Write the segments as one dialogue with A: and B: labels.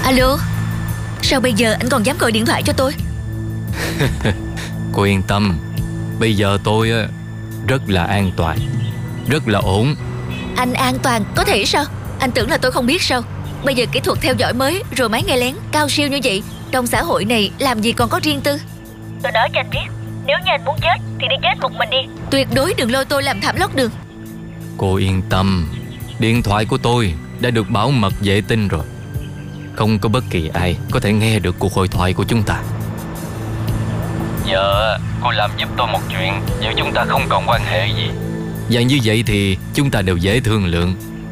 A: Alo, sao bây giờ anh còn dám gọi điện thoại cho tôi?
B: Cô yên tâm, bây giờ tôi rất là an toàn, rất là ổn.
A: Anh an toàn có thể sao? Anh tưởng là tôi không biết sao? Bây giờ kỹ thuật theo dõi mới, rồi máy nghe lén cao siêu như vậy, trong xã hội này làm gì còn có riêng tư. Tôi nói cho anh biết, nếu như anh muốn chết thì đi chết một mình đi. Tuyệt đối đừng lôi tôi làm thảm lót đường.
B: Cô yên tâm, điện thoại của tôi đã được bảo mật vệ tinh rồi. Không có bất kỳ ai có thể nghe được cuộc hội thoại của chúng ta. Giờ cô làm giúp tôi một chuyện, giữa chúng ta không còn quan hệ gì. Và như vậy thì chúng ta đều dễ thương lượng.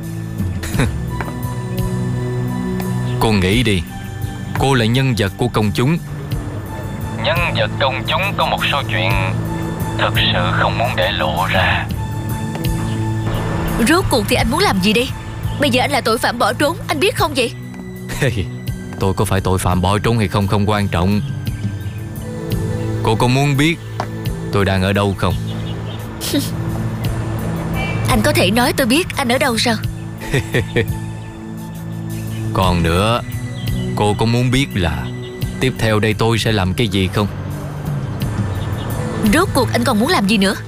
B: Cô nghĩ đi, cô là nhân vật của công chúng. Nhân vật công chúng có một số chuyện thật sự không muốn để lộ ra.
A: Rốt cuộc thì anh muốn làm gì đi? Bây giờ anh là tội phạm bỏ trốn, anh biết không vậy?
B: Tôi có phải tội phạm bỏ trốn hay không không quan trọng. Cô có muốn biết tôi đang ở đâu không?
A: Anh có thể nói tôi biết anh ở đâu sao?
B: Còn nữa, cô có muốn biết là tiếp theo đây tôi sẽ làm cái gì không?
A: Rốt cuộc anh còn muốn làm gì nữa?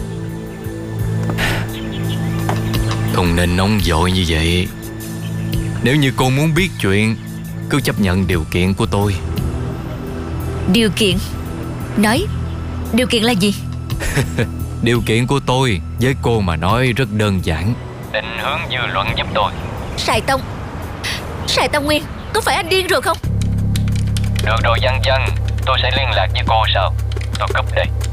B: Không nên nóng vội như vậy. Nếu như cô muốn biết chuyện, cứ chấp nhận điều kiện của tôi.
A: Điều kiện? Nói, điều kiện là gì?
B: Điều kiện của tôi với cô mà nói rất đơn giản. Định hướng dư luận giúp tôi.
A: Sài Tông Nguyên, có phải anh điên rồi không?
B: Được rồi Văn Văn, tôi sẽ liên lạc với cô sau. Tôi cúp đây.